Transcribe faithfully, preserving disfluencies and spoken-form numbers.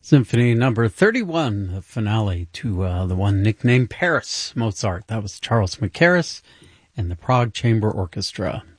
Symphony number thirty-one, the finale to uh, the one nicknamed Paris Mozart. That was Charles Mackerras and the Prague Chamber Orchestra.